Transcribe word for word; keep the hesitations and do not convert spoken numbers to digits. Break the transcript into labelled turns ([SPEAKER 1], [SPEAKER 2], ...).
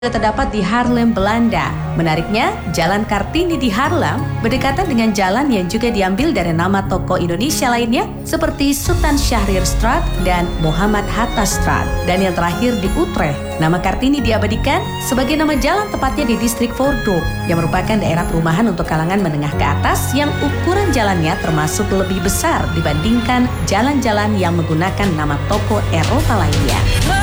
[SPEAKER 1] terdapat di Haarlem, Belanda. Menariknya, Jalan Kartini di Haarlem berdekatan dengan jalan yang juga diambil dari nama toko Indonesia lainnya seperti Sultan Syahrir-straat dan Muhammad Hatta-straat. Dan yang terakhir di Utrecht, nama Kartini diabadikan sebagai nama jalan tepatnya di distrik Voorburg yang merupakan daerah perumahan untuk kalangan menengah ke atas yang ukuran jalannya termasuk lebih besar dibandingkan jalan-jalan yang menggunakan nama toko Eropa lainnya.